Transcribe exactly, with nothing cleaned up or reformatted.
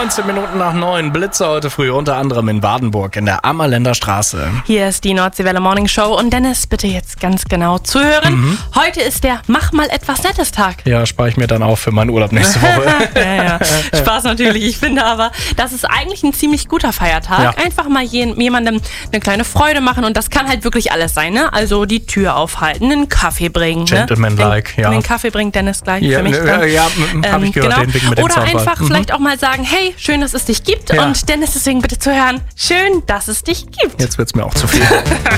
neunzehn Minuten nach neun, Blitze heute früh, unter anderem in Badenburg in der Ammerländer Straße. Hier ist die Nordseewelle Morning Show und Dennis, bitte jetzt ganz genau zuhören. Mhm. Heute ist der Mach mal etwas Nettes Tag. Ja, spare ich mir dann auch für meinen Urlaub nächste Woche. ja, ja. Spaß natürlich. Ich finde aber, das ist eigentlich ein ziemlich guter Feiertag. Ja. Einfach mal je, jemandem eine kleine Freude machen und das kann halt wirklich alles sein, ne? Also die Tür aufhalten, einen Kaffee bringen. Gentleman-like, ne? ja. Den Kaffee bringt Dennis gleich ja, für mich. Ja, ja, ähm, habe ich gehört, genau. den Ding mit dem Oder Zaunfall. einfach Mhm. vielleicht auch mal sagen, hey, schön, dass es dich gibt. Ja. Und Dennis, deswegen bitte zu hören, schön, dass es dich gibt. Jetzt wird's mir auch zu viel.